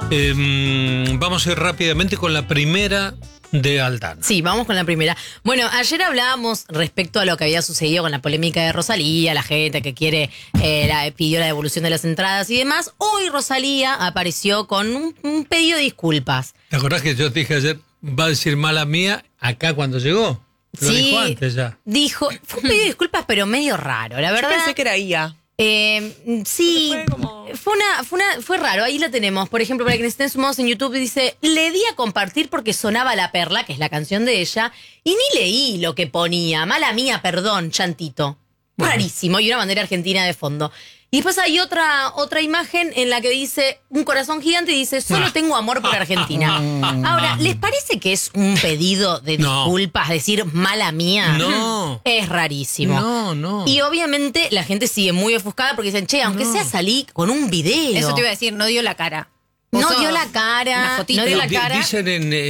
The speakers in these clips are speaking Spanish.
Vamos a ir rápidamente con la primera de Aldana. Sí, vamos con la primera. Bueno, ayer hablábamos respecto a lo que había sucedido con la polémica de Rosalía, la gente que pidió la devolución de las entradas y demás. Hoy Rosalía apareció con un pedido de disculpas. ¿Te acordás que yo te dije ayer, va a decir mala mía acá cuando llegó? Lo dijo antes ya. Dijo, fue un pedido de disculpas, pero medio raro, la verdad. Yo pensé que era IA. Sí, fue raro, ahí la tenemos. Por ejemplo, para quienes estén sumados en YouTube, dice: le di a compartir porque sonaba La Perla, que es la canción de ella, y ni leí lo que ponía. Mala mía, perdón, chantito. Rarísimo, y una bandera argentina de fondo. Y después hay otra imagen en la que dice un corazón gigante y dice: solo tengo amor por Argentina. Ahora, ¿les parece que es un pedido de disculpas, decir mala mía? No. Es rarísimo. No. Y obviamente la gente sigue muy ofuscada porque dicen: che, aunque sea salí con un video. Eso te iba a decir, no dio la cara. No dio la cara. No dio la cara. Dicen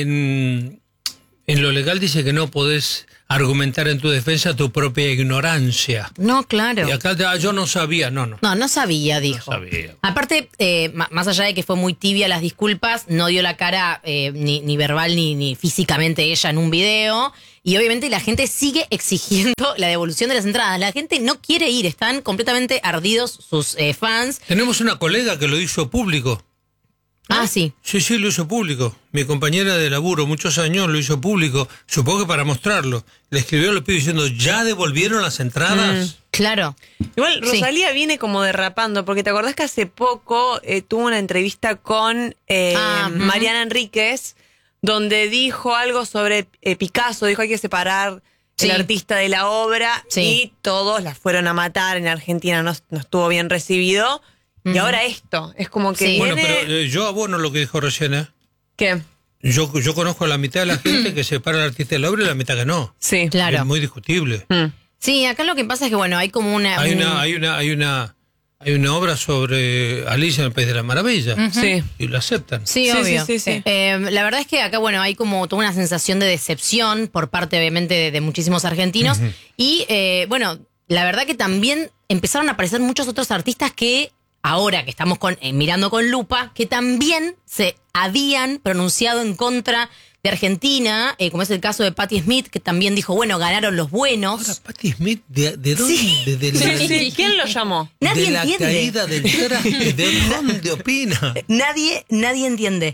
en lo legal, dice que no podés argumentar en tu defensa tu propia ignorancia. No, claro. Y acá yo no sabía, no. No sabía, dijo. No sabía. Aparte, más allá de que fue muy tibia las disculpas, no dio la cara ni verbal ni físicamente ella en un video. Y obviamente la gente sigue exigiendo la devolución de las entradas. La gente no quiere ir, están completamente ardidos sus fans. Tenemos una colega que lo hizo público. Ah, sí. Sí, lo hizo público. Mi compañera de laburo, muchos años, lo hizo público. Supongo que para mostrarlo. Le escribió al pibe diciendo: ¿ya devolvieron las entradas? Claro. Igual Rosalía viene como derrapando, porque te acordás que hace poco tuvo una entrevista con Mariana Enríquez, donde dijo algo sobre Picasso, dijo: hay que separar el artista de la obra, y todos la fueron a matar. En Argentina no estuvo bien recibido. Y ahora esto, es como que Bueno, viene... pero yo abono lo que dijo recién, ¿eh? ¿Qué? Yo conozco a la mitad de la gente que separa al artista de la obra y la mitad que no. Sí, claro. Es muy discutible. Sí, acá lo que pasa es que, bueno, hay como una... Hay una obra sobre Alicia en el País de las Maravillas. Sí. Y lo aceptan. Sí, obvio. Sí. La verdad es que acá, bueno, hay como toda una sensación de decepción por parte, obviamente, de muchísimos argentinos. Y, bueno, la verdad que también empezaron a aparecer muchos otros artistas que... ahora que estamos mirando con lupa, que también se habían pronunciado en contra de Argentina, como es el caso de Patti Smith, que también dijo: bueno, ganaron los buenos. Ahora, Patti Smith, ¿de dónde? Sí. Sí. ¿Quién lo llamó? Nadie de la entiende. caída del traje, ¿de dónde opina? Nadie entiende.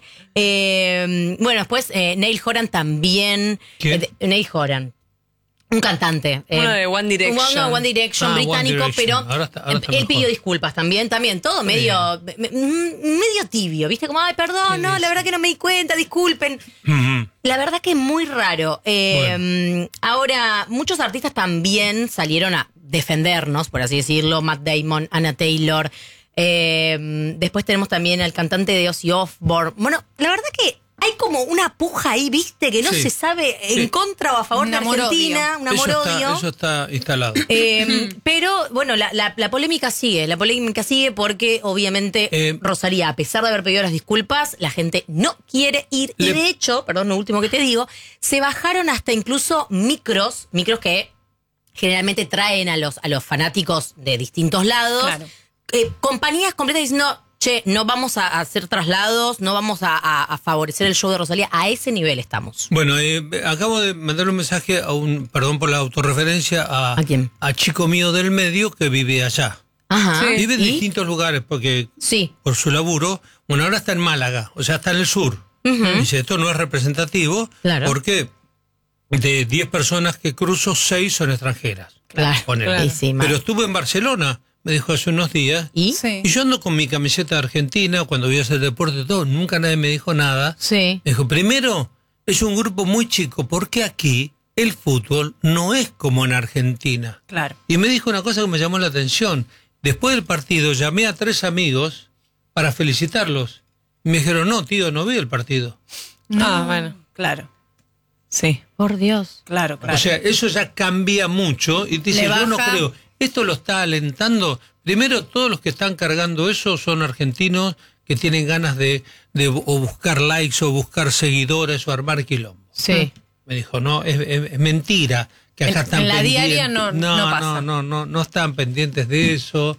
Bueno, después Neil Horan también. ¿Quién? Neil Horan. Un cantante. Uno de One Direction. One Direction británico, One Direction. pero Ahora está él mejor. pidió disculpas también, todo medio tibio, ¿viste? Como: ay, perdón, no, la verdad que no me di cuenta, disculpen. La verdad que es muy raro. Ahora, muchos artistas también salieron a defendernos, por así decirlo: Matt Damon, Anna Taylor. Después tenemos también al cantante de Ozzy Osbourne. Bueno, la verdad que hay como una puja ahí, ¿viste? Que no se sabe en contra o a favor de Argentina. Un amor-odio. Eso está instalado. Pero, bueno, la polémica sigue. La polémica sigue porque, obviamente, Rosalía, a pesar de haber pedido las disculpas, la gente no quiere ir. Y de hecho, perdón, lo último que te digo, se bajaron hasta incluso micros que generalmente traen a los fanáticos de distintos lados. Claro. Compañías completas diciendo: che, no vamos a hacer traslados, no vamos a favorecer el show de Rosalía. A ese nivel estamos. Bueno, acabo de mandar un mensaje perdón por la autorreferencia, ¿A quién? a chico mío del medio que vive allá. Ajá. Vive en distintos lugares porque por su laburo. Bueno, ahora está en Málaga, o sea, está en el sur. Dice: esto no es representativo, porque de 10 personas que cruzo, 6 son extranjeras. Claro. Pero estuve en Barcelona, me dijo hace unos días. ¿Y? Y yo ando con mi camiseta argentina cuando voy a hacer deporte y todo. Nunca nadie me dijo nada. Sí. Me dijo: primero, es un grupo muy chico porque aquí el fútbol no es como en Argentina. Claro. Y me dijo una cosa que me llamó la atención. Después del partido llamé a 3 amigos para felicitarlos. Y me dijeron: no, tío, no vi el partido. No. Bueno, claro. Sí. Por Dios. Claro. O sea, eso ya cambia mucho. Y te dice: yo no creo. Esto lo está alentando. Primero, todos los que están cargando eso son argentinos que tienen ganas de o buscar likes o buscar seguidores o armar quilombo. Sí. Me dijo: no, es mentira que acá están en la pendientes. diaria no pasa. No están pendientes de eso.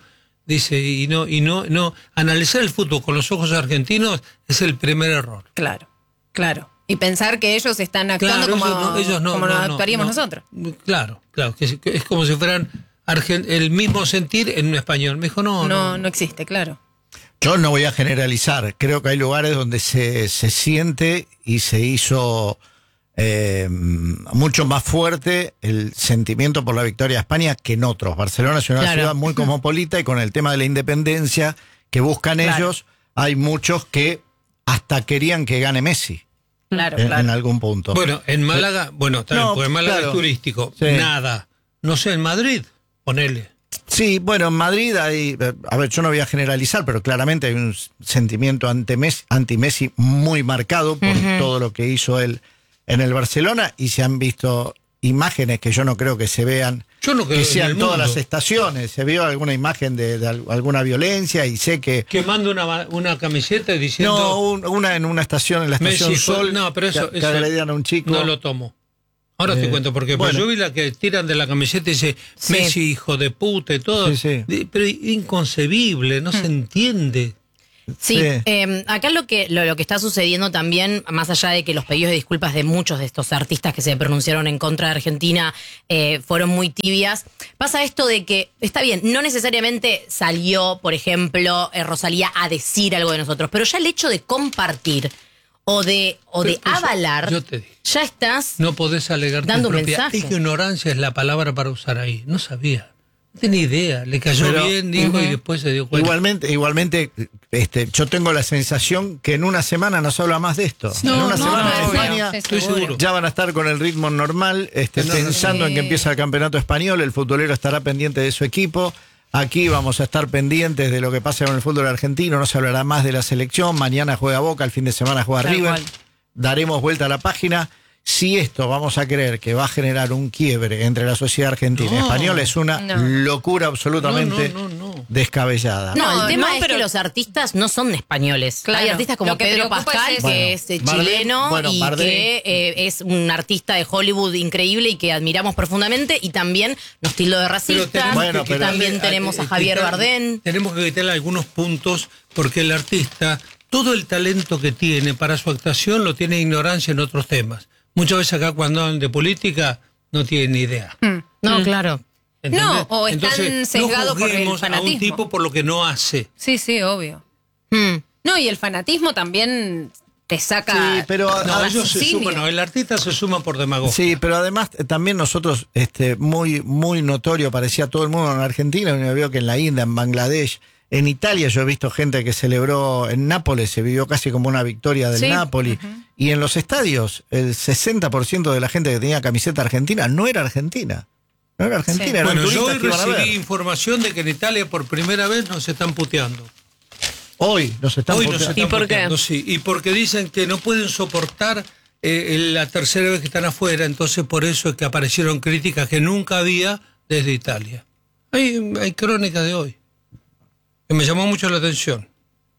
Dice, y no analizar el fútbol con los ojos argentinos es el primer error. Claro. Y pensar que ellos están actuando como actuaríamos nosotros. Claro, que es como si fueran el mismo sentir en un español. Me dijo, no existe, claro. Yo no voy a generalizar. Creo que hay lugares donde se siente y se hizo mucho más fuerte el sentimiento por la victoria de España que en otros. Barcelona es una ciudad muy cosmopolita y con el tema de la independencia que buscan ellos, hay muchos que hasta querían que gane Messi. En algún punto. Bueno, en Málaga, porque Málaga es turístico. Sí. Nada. No sé, en Madrid, ponele. Sí, bueno, en Madrid hay, a ver, yo no voy a generalizar, pero claramente hay un sentimiento anti-Messi muy marcado por todo lo que hizo él en el Barcelona, y se han visto imágenes que yo no creo que se vean, que sean todas las estaciones. Se vio alguna imagen de alguna violencia y sé que... Quemando una camiseta diciendo... No, una en una estación, en la estación Messi, Sol, no, pero eso agredían a un chico. No lo tomo. Ahora te cuento por qué. Pues yo vi la que tiran de la camiseta y dice Messi, hijo de puta y todo. Pero inconcebible, no se entiende. Sí, acá lo que está sucediendo también, más allá de que los pedidos de disculpas de muchos de estos artistas que se pronunciaron en contra de Argentina fueron muy tibias, pasa esto de que, está bien, no necesariamente salió, por ejemplo, Rosalía a decir algo de nosotros, pero ya el hecho de compartir o de avalar, yo te digo, ya estás no podés alegar dando tu un propia mensaje. Ignorancia es la palabra para usar ahí, no sabía. No tenía idea, le cayó bien, dijo, y después se dio cuenta. Igualmente, yo tengo la sensación que en una semana no se habla más de esto. En una semana en España estoy seguro. Ya van a estar con el ritmo normal, pensando en que empieza el campeonato español, el futbolero estará pendiente de su equipo. Aquí vamos a estar pendientes de lo que pasa con el fútbol argentino, no se hablará más de la selección, mañana juega Boca, el fin de semana juega River, daremos vuelta a la página. Si esto vamos a creer que va a generar un quiebre entre la sociedad argentina y española, es una locura absolutamente descabellada. No, el tema es que los artistas no son españoles. Claro, hay artistas como Pedro Pascal, que es chileno y que es un artista de Hollywood increíble y que admiramos profundamente, y también nos tildó de racistas. También tenemos a Javier Bardem. Tenemos que quitarle algunos puntos porque el artista, todo el talento que tiene para su actuación lo tiene ignorancia en otros temas. Muchas veces acá cuando hablan de política no tienen ni idea. No, claro. ¿Entendés? No, o están Entonces, sesgados por el juzguemos fanatismo. a un tipo por lo que no hace. Sí, obvio. No, y el fanatismo también te saca... Sí, pero... el artista se suma por demagogia. Sí, pero además también nosotros, muy, muy notorio, parecía todo el mundo en Argentina, y me veo que en la India, en Bangladesh, en Italia yo he visto gente que celebró en Nápoles, se vivió casi como una victoria del Napoli. Y en los estadios, el 60% de la gente que tenía camiseta argentina no era argentina. No era argentina, eran turistas. Yo hoy que iban a ver. recibí información de que en Italia por primera vez nos están puteando. Hoy nos están puteando. ¿Y por qué? Sí, y porque dicen que no pueden soportar la tercera vez que están afuera, entonces por eso es que aparecieron críticas que nunca había desde Italia. Hay crónicas de hoy que me llamó mucho la atención.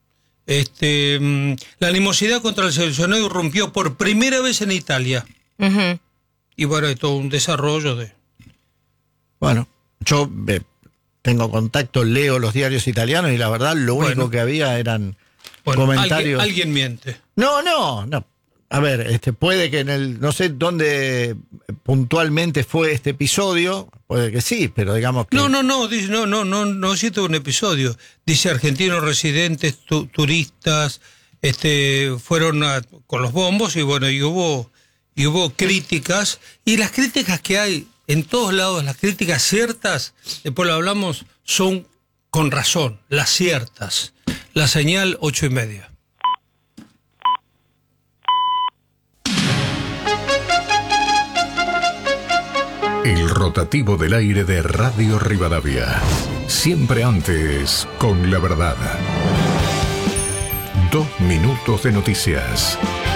La animosidad contra el seleccionado irrumpió por primera vez en Italia. Y bueno, hay todo un desarrollo de... Bueno, yo tengo contacto, leo los diarios italianos y la verdad lo único que había eran comentarios. Alguien miente. No. A ver, puede que no sé dónde puntualmente fue este episodio, puede que sí, pero digamos que... No cito un episodio. Dice argentinos residentes, turistas, fueron con los bombos y bueno, y hubo críticas, y las críticas que hay en todos lados, las críticas ciertas, después lo hablamos, son con razón, las ciertas. La señal 8:30. El rotativo del aire de Radio Rivadavia. Siempre antes con la verdad. 2 minutos de noticias.